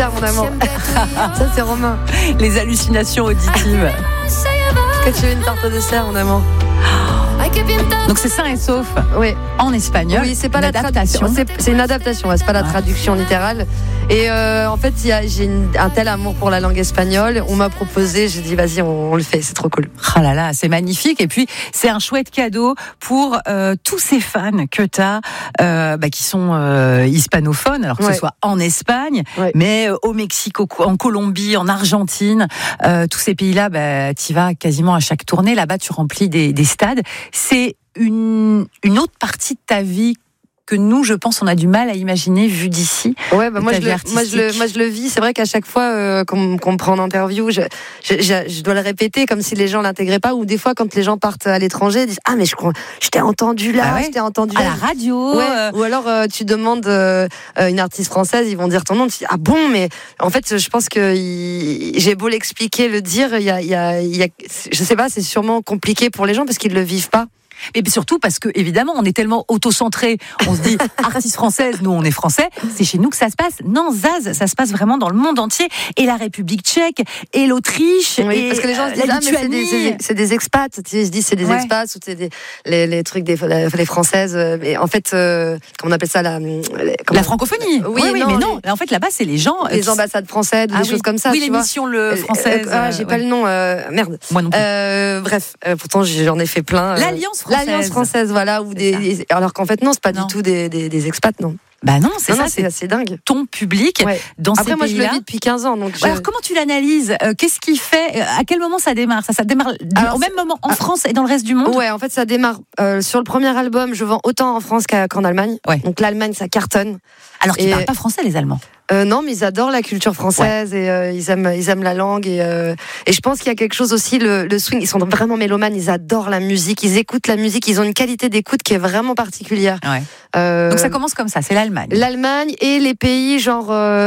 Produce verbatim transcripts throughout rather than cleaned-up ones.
dessert, mon amour. Ça, c'est Romain. Les hallucinations auditives. Est-ce que tu veux une tarte au dessert, mon amour? Donc c'est sain et sauf Oui. en espagnol. Oui, c'est pas une la traduction. C'est, c'est une adaptation, ouais, c'est pas la traduction littérale. Et euh, en fait, y a, j'ai une, un tel amour pour la langue espagnole. On m'a proposé, j'ai dit vas-y, on, on le fait, c'est trop cool. Oh là là, c'est magnifique. Et puis c'est un chouette cadeau pour euh, tous ces fans que tu as, euh, bah, qui sont euh, hispanophones, alors que ouais. ce soit en Espagne, ouais. mais euh, au Mexique, au, en Colombie, en Argentine, euh, tous ces pays-là, bah, tu y vas quasiment à chaque tournée. Là-bas, tu remplis des, des stades. C'est une, une autre partie de ta vie que nous, je pense, on a du mal à imaginer vu d'ici. Ouais, bah moi, je le, moi, je le, moi je le vis. C'est vrai qu'à chaque fois euh, qu'on, qu'on me prend en interview, je, je, je, je dois le répéter comme si les gens l'intégraient pas. Ou des fois, quand les gens partent à l'étranger, ils disent ah mais je, je t'ai entendu là, ah ouais, je t'ai entendu à là. la radio. Ouais. Euh... Ou alors euh, tu demandes euh, une artiste française, ils vont dire ton nom. Tu dis ah bon, mais en fait, je pense que il, j'ai beau l'expliquer, le dire, il y a, il y a, il y a, je sais pas, c'est sûrement compliqué pour les gens parce qu'ils le vivent pas. Mais surtout parce que, évidemment, on est tellement auto-centré. On se dit, artiste française, nous, on est français. C'est chez nous que ça se passe. Non, Zaz, ça se passe vraiment dans le monde entier. Et la République tchèque, et l'Autriche, oui, et parce que les gens se disent, la ah, mais c'est des, c'est, c'est des expats. Ils se disent, c'est des ouais. expats, ou c'est des, les, les trucs des, les françaises. Mais en fait, euh, comment on appelle ça, la, comment... la francophonie. Oui, oui, oui non, mais non. Les... En fait, là-bas, c'est les gens. Les ambassades françaises, ah, des oui. choses comme ça. Oui, l'émission le française. Euh, ah, j'ai euh, pas ouais. le nom, euh, merde. Moi non plus. Euh, bref, euh, pourtant, j'en ai fait plein. L'Alliance française. L'Alliance française, voilà, ou des, des, alors qu'en fait non, c'est pas non. du tout des, des, des expats, non. Bah non, c'est non, ça, non, c'est, c'est dingue. Ton public ouais. dans Après, ces moi, pays-là. je le vis depuis quinze ans, donc. Je... Alors comment tu l'analyses? euh, Qu'est-ce qui fait? À quel moment ça démarre? Ça, ça démarre alors, au même moment en ah, France et dans le reste du monde? Ouais, en fait, ça démarre euh, sur le premier album. Je vends autant en France qu'en Allemagne. Ouais. Donc l'Allemagne, ça cartonne. Alors qu'ils et... parlent pas français, les Allemands. Euh, non, mais ils adorent la culture française ouais. et euh, ils aiment, ils aiment la langue et euh, et je pense qu'il y a quelque chose aussi le, le swing. Ils sont vraiment mélomanes, ils adorent la musique, ils écoutent la musique, ils ont une qualité d'écoute qui est vraiment particulière. Ouais. Euh, Donc ça commence comme ça, c'est l'Allemagne. L'Allemagne et les pays genre, euh,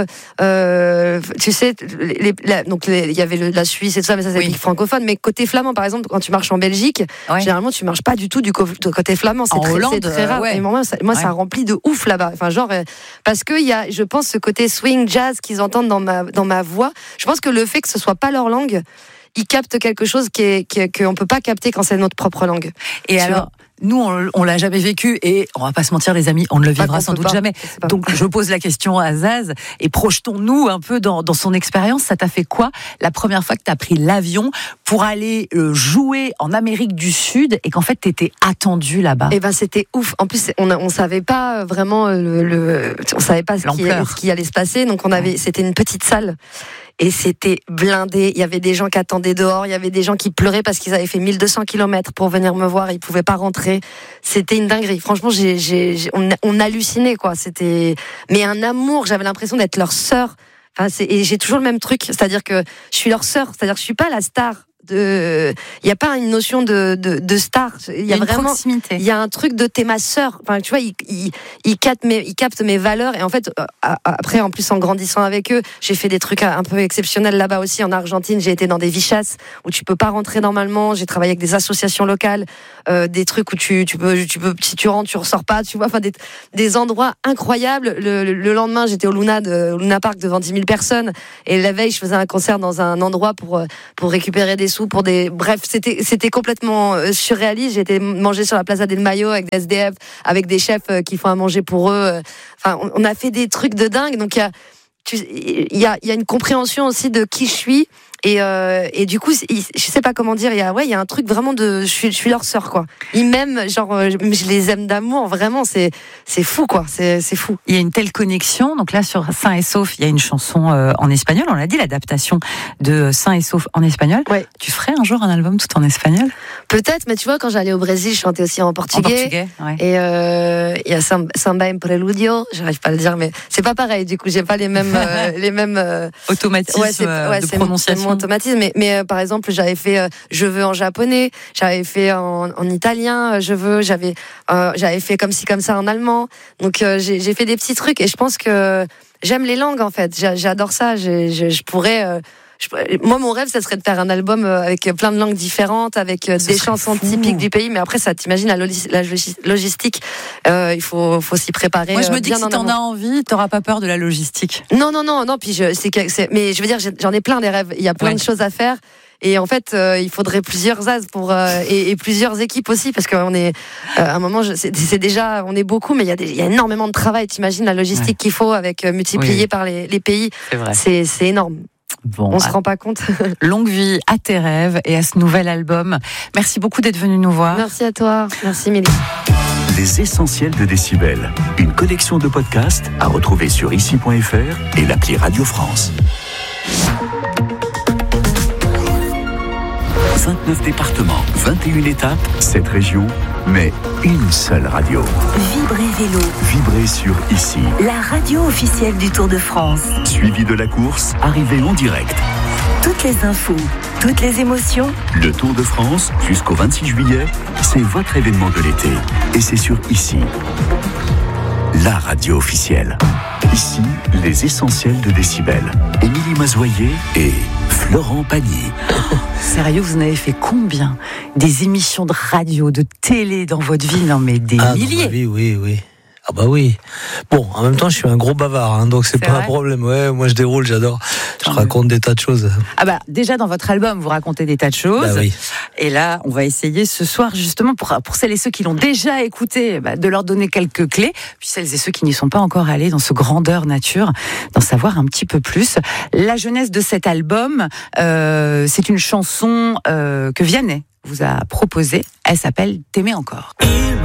euh, tu sais, les, la, donc il y avait le, la Suisse et tout ça, mais ça c'est oui. francophone. Mais côté flamand, par exemple, quand tu marches en Belgique, ouais. généralement tu marches pas du tout du côté flamand. C'est, en très, Hollande, c'est très rare. Ouais. Et moi, ça, moi ouais. ça remplit de ouf là-bas. Enfin genre euh, parce que il y a, je pense, ce côté swing jazz qu'ils entendent dans ma dans ma voix. Je pense que le fait que ce soit pas leur langue, ils captent quelque chose qui est qui, qu'on peut pas capter quand c'est notre propre langue. Et tu alors. Vois nous, on, on l'a jamais vécu et on va pas se mentir, les amis, on ne le vivra sans doute pas. jamais. Donc, je pose la question à Zaz et projetons-nous un peu dans, dans son expérience. Ça t'a fait quoi la première fois que t'as pris l'avion pour aller euh, jouer en Amérique du Sud et qu'en fait t'étais attendu là-bas? Eh ben, c'était ouf. En plus, on, on savait pas vraiment le, le on savait pas ce qui, ce qui allait se passer. Donc, on avait, ouais. c'était une petite salle. Et c'était blindé. Il y avait des gens qui attendaient dehors. Il y avait des gens qui pleuraient parce qu'ils avaient fait mille deux cents kilomètres pour venir me voir. Ils pouvaient pas rentrer. C'était une dinguerie. Franchement, j'ai, j'ai, j'ai, on, on hallucinait, quoi. C'était, mais un amour. J'avais l'impression d'être leur sœur. Enfin, c'est, et j'ai toujours le même truc. C'est-à-dire que je suis leur sœur. C'est-à-dire que je suis pas la star. De, il y a pas une notion de de, de star. Il y a, il y a vraiment, proximité. Il y a un truc de t'es ma sœur. Enfin, tu vois, ils il, il captent mes, ils captent mes valeurs. Et en fait, après, en plus, en grandissant avec eux, j'ai fait des trucs un peu exceptionnels là-bas aussi. En Argentine, j'ai été dans des vichasses où tu peux pas rentrer normalement. J'ai travaillé avec des associations locales, euh, des trucs où tu, tu peux, tu peux, si tu rentres, tu ressors pas. Tu vois, enfin des, des endroits incroyables. Le, le, le lendemain, j'étais au Luna, de, au Luna Park devant dix mille personnes. Et la veille, je faisais un concert dans un endroit pour pour récupérer des pour des bref c'était c'était complètement surréaliste. J'ai été manger sur la Plaza del Mayo avec des S D F, avec des chefs qui font à manger pour eux. Enfin, on a fait des trucs de dingue. Donc il y a il y a il y a une compréhension aussi de qui je suis. Et, euh, et du coup, je sais pas comment dire, il y a, ouais, il y a un truc vraiment de, je suis, je suis leur sœur, quoi. Ils m'aiment, genre, je, je les aime d'amour, vraiment, c'est, c'est fou, quoi, c'est, c'est fou. Il y a une telle connexion, donc là, sur Sain et Sauf, il y a une chanson euh, en espagnol, on l'a dit, l'adaptation de Sain et Sauf en espagnol. Ouais. Tu ferais un jour un album tout en espagnol? Peut-être, mais tu vois, quand j'allais au Brésil, je chantais aussi en portugais. En portugais, ouais. Et euh, il y a Samba en Preludio, j'arrive pas à le dire, mais c'est pas pareil, du coup, j'ai pas les mêmes, euh, les mêmes, euh... automatismes ouais, c'est, ouais, de c'est prononciation. C'est mon automatisme, mais, mais par exemple, j'avais fait euh, Je veux en japonais, j'avais fait en, en italien, euh, je veux, j'avais, euh, j'avais fait comme ci comme ça en allemand. Donc euh, j'ai, j'ai fait des petits trucs et je pense que j'aime les langues en fait. J'a, j'adore ça. Je, je, je pourrais, euh, je, moi, mon rêve, ça serait de faire un album avec plein de langues différentes, avec ça des chansons fou. typiques du pays. Mais après, ça, t'imagines la, logis, la logistique. Euh, il faut, faut s'y préparer. Moi, je me dis bien que si t'en as envie, t'auras pas peur de la logistique. Non, non, non, non. Puis je, c'est, c'est, mais je veux dire, j'en ai plein des rêves. Il y a plein ouais. de choses à faire. Et en fait, euh, il faudrait plusieurs as pour euh, et, et plusieurs équipes aussi, parce qu'on est euh, à un moment, je, c'est, c'est déjà, on est beaucoup, mais il y a, des, il y a énormément de travail. T'imagines la logistique ouais. qu'il faut avec euh, multiplié oui. par les, les pays. C'est vrai. C'est, c'est énorme. Bon, on se rend pas compte. Longue vie à tes rêves et à ce nouvel album. Merci beaucoup d'être venu nous voir. Merci à toi. Merci Mélie. Les essentiels de Décibel. Une collection de podcasts à retrouver sur ici point f r et l'appli Radio France. vingt-neuf départements, vingt et une étapes, sept régions, mais une seule radio. Vibrez Vélo. Vibrez sur Ici. La radio officielle du Tour de France. Suivi de la course, arrivée en direct. Toutes les infos, toutes les émotions. Le Tour de France, jusqu'au vingt-six juillet, c'est votre événement de l'été. Et c'est sur Ici. La radio officielle. Ici, les essentiels de Décibel. Émilie Mazoyer et Florent Pagny. Sérieux, vous en avez fait combien? Des émissions de radio, de télé dans votre vie? Non mais des ah, milliers. Oui, oui, oui. Ah bah oui. Bon, en même temps, je suis un gros bavard, hein, donc c'est, c'est pas vrai. Un problème. Ouais, moi je déroule, j'adore. Je Tant raconte mieux. Des tas de choses. Ah bah déjà dans votre album, vous racontez des tas de choses. Bah oui. Et là, on va essayer ce soir justement pour pour celles et ceux qui l'ont déjà écouté, bah, de leur donner quelques clés, puis celles et ceux qui n'y sont pas encore allés dans ce grandeur nature, d'en savoir un petit peu plus. La jeunesse de cet album, euh, c'est une chanson euh, que Vianney vous a proposée. Elle s'appelle T'aimer encore.